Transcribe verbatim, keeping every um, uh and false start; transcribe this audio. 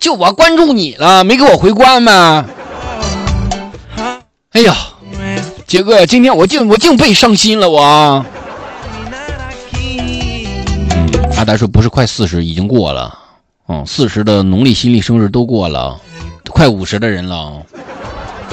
就我关注你了，没给我回关吗？哎呀，杰哥，今天我竟我竟被伤心了我。嗯，阿达说不是快四十，已经过了。嗯，四十的农历新历生日都过了，快五十的人了。